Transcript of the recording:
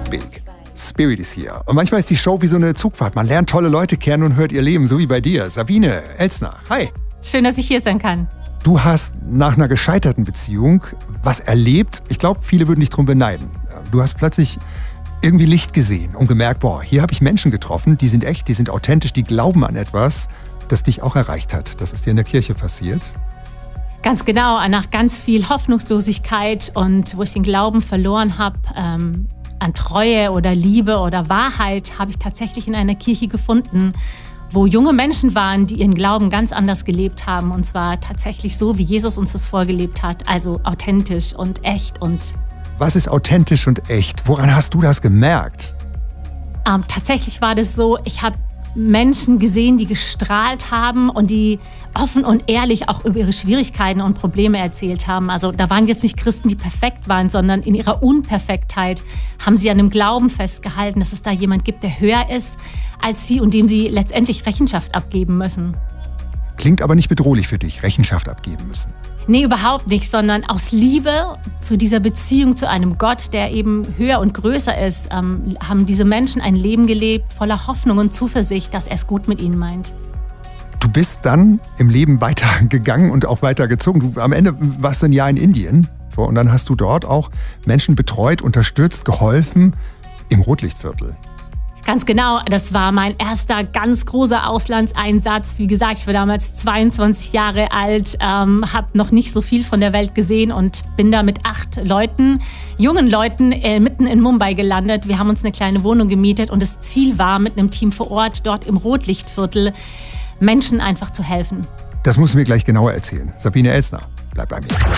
Rückweg. Spirit ist hier. Und manchmal ist die Show wie so eine Zugfahrt. Man lernt tolle Leute kennen und hört ihr Leben, so wie bei dir. Sabine Elsner, hi. Schön, dass ich hier sein kann. Du hast nach einer gescheiterten Beziehung was erlebt. Ich glaube, viele würden dich drum beneiden. Du hast plötzlich irgendwie Licht gesehen und gemerkt, boah, hier habe ich Menschen getroffen, die sind echt, die sind authentisch, die glauben an etwas, das dich auch erreicht hat. Das ist dir in der Kirche passiert. Ganz genau, nach ganz viel Hoffnungslosigkeit und wo ich den Glauben verloren habe, an Treue oder Liebe oder Wahrheit, habe ich tatsächlich in einer Kirche gefunden, wo junge Menschen waren, die ihren Glauben ganz anders gelebt haben. Und zwar tatsächlich so, wie Jesus uns das vorgelebt hat, also authentisch und echt. Und was ist authentisch und echt? Woran hast du das gemerkt? Tatsächlich war das so, ich habe Menschen gesehen, die gestrahlt haben und die offen und ehrlich auch über ihre Schwierigkeiten und Probleme erzählt haben. Also da waren jetzt nicht Christen, die perfekt waren, sondern in ihrer Unperfektheit haben sie an dem Glauben festgehalten, dass es da jemand gibt, der höher ist als sie und dem sie letztendlich Rechenschaft abgeben müssen. Klingt aber nicht bedrohlich für dich, Rechenschaft abgeben müssen. Nee, überhaupt nicht, sondern aus Liebe zu dieser Beziehung zu einem Gott, der eben höher und größer ist, haben diese Menschen ein Leben gelebt voller Hoffnung und Zuversicht, dass er es gut mit ihnen meint. Du bist dann im Leben weitergegangen und auch weitergezogen. Am Ende warst du ein Jahr in Indien und dann hast du dort auch Menschen betreut, unterstützt, geholfen im Rotlichtviertel. Ganz genau, das war mein erster ganz großer Auslandseinsatz. Wie gesagt, ich war damals 22 Jahre alt, habe noch nicht so viel von der Welt gesehen und bin da mit 8 Leuten, jungen Leuten, mitten in Mumbai gelandet. Wir haben uns eine kleine Wohnung gemietet und das Ziel war, mit einem Team vor Ort, dort im Rotlichtviertel, Menschen einfach zu helfen. Das musst du mir gleich genauer erzählen. Sabine Elsner, bleib bei mir.